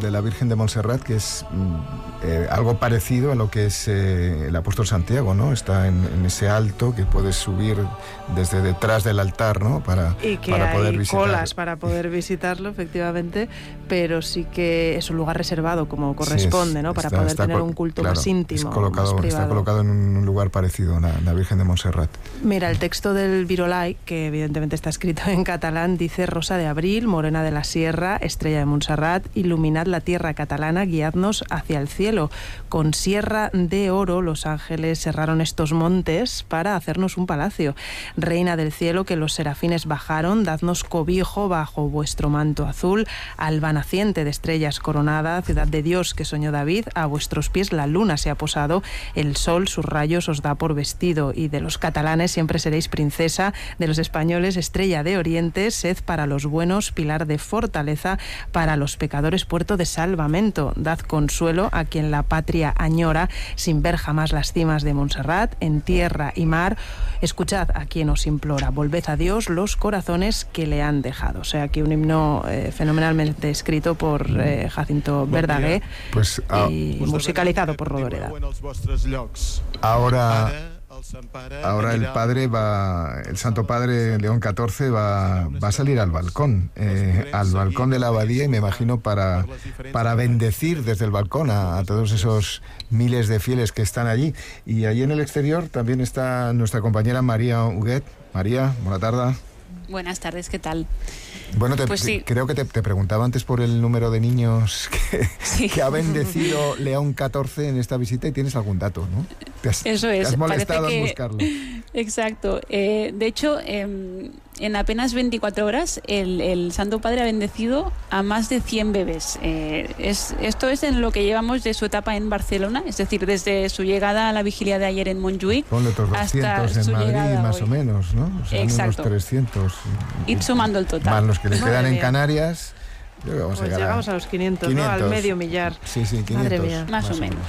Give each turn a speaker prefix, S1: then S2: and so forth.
S1: de la Virgen de Montserrat, que es algo parecido a lo que es el apóstol Santiago, ¿no? Está en ese alto que puedes subir desde detrás del altar, ¿no? Para poder visitarlo.
S2: Colas para poder visitarlo, efectivamente, pero sí que es un lugar reservado como corresponde, ¿no? Para poder tener un culto más íntimo, más privado.
S1: Está colocado en un lugar parecido a la Virgen de Montserrat.
S2: Mira, el texto del Virolai, que evidentemente está escrito en catalán, dice: Rosa de abril, morena de la sierra, estrella de Montserrat, iluminad la tierra catalana, guiadnos hacia el cielo. Con sierra de oro los ángeles serraron estos montes para hacernos un palacio. Reina del cielo, que los serafines bajaron, dadnos cobijo bajo vuestro manto azul. Alba naciente de estrellas coronada, ciudad de Dios que soñó David, a vuestros pies la luna se ha posado, el sol sus rayos os da por vestido. Y de los catalanes siempre seréis princesa, de los españoles estrella de oriente, sed para los buenos pilar de fortaleza, para los pecadores puerto de salvamento. Dad consuelo a quien la patria añora, sin ver jamás las cimas de Montserrat, en tierra y mar. Escuchad a quien os implora, volved a Dios los corazones que le han dejado. O sea, aquí un himno fenomenalmente escrito por Jacinto Verdaguer, y musicalizado por Rodoreda.
S1: Ahora el Santo Padre León XIV va a salir al balcón de la abadía, y me imagino para bendecir desde el balcón a todos esos miles de fieles que están allí. Y allí en el exterior también está nuestra compañera María Huguet. María, buena tarde.
S3: Buenas tardes, ¿qué tal?
S1: Bueno, creo que te preguntaba antes por el número de niños que ha bendecido León XIV en esta visita, y tienes algún dato, ¿no?
S3: Eso es.
S1: Te has molestado en buscarlo.
S3: Exacto. De hecho, en apenas 24 horas el Santo Padre ha bendecido a más de 100 bebés. Esto es en lo que llevamos de su etapa en Barcelona, es decir, desde su llegada a la vigilia de ayer en Montjuïc.
S1: Ponle otros 200 en Madrid, más o menos, ¿no? O sea,
S3: exacto.
S1: Unos 300.
S3: Ir sumando el total.
S1: Más los que le quedan en Canarias.
S2: Llegamos a los 500, ¿no? Al medio millar.
S1: Sí, 500.
S2: Madre mía.
S3: Más o menos.